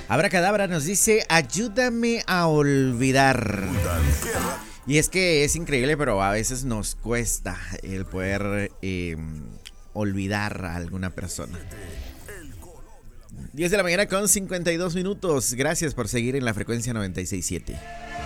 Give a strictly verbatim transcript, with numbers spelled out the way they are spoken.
Abracadabra nos dice, ayúdame a olvidar. Y es que es increíble, pero a veces nos cuesta el poder eh, olvidar a alguna persona. diez de la mañana con cincuenta y dos minutos. Gracias por seguir en la frecuencia noventa y seis punto siete.